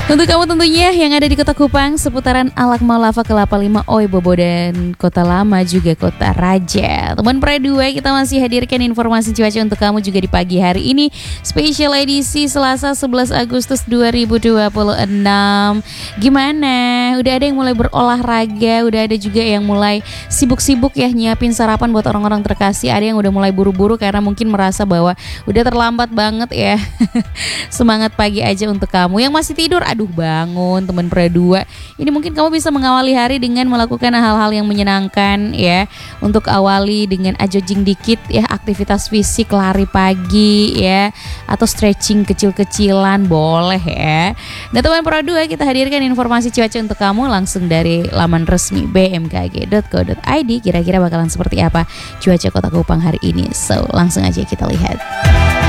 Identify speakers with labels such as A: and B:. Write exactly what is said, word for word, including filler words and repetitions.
A: Untuk kamu tentunya yang ada di Kota Kupang, seputaran Alak Malava, Kelapa Lima, Oi Bobo, dan Kota Lama juga Kota Raja. Teman Pra dua, kita masih hadirkan informasi cuaca untuk kamu juga di pagi hari ini. Special edisi Selasa sebelas Agustus dua ribu dua puluh enam. Gimana? Udah ada yang mulai berolahraga, udah ada juga yang mulai sibuk-sibuk ya nyiapin sarapan buat orang-orang terkasih. Ada yang udah mulai buru-buru karena mungkin merasa bahwa udah terlambat banget ya. Semangat pagi aja untuk kamu yang masih tidur. Aduh bangun teman Pra dua. Ini mungkin kamu bisa mengawali hari dengan melakukan hal-hal yang menyenangkan ya. Untuk awali dengan ajojing dikit ya, aktivitas fisik, lari pagi ya, atau stretching kecil-kecilan boleh ya. Nah teman Pra dua, kita hadirkan informasi cuaca untuk kamu langsung dari laman resmi b m k g dot co dot i d. Kira-kira bakalan seperti apa cuaca Kota Kupang hari ini? So langsung aja kita lihat.